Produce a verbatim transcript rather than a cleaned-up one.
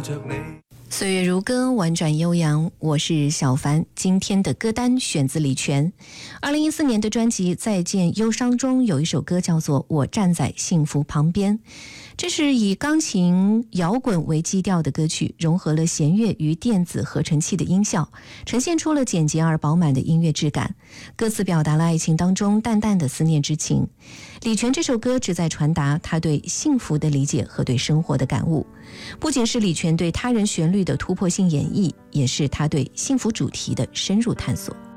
岁月如歌，婉转悠扬，我是小凡。今天的歌单选自李泉二零一四年的专辑《再见忧伤》中有一首歌叫做《我站在幸福旁边》，这是以钢琴摇滚为基调的歌曲，融合了弦乐与电子合成器的音效，呈现出了简洁而饱满的音乐质感。歌词表达了爱情当中淡淡的思念之情。李泉这首歌旨在传达他对幸福的理解和对生活的感悟，不仅是李泉对他人旋律的突破性演绎，也是他对幸福主题的深入探索。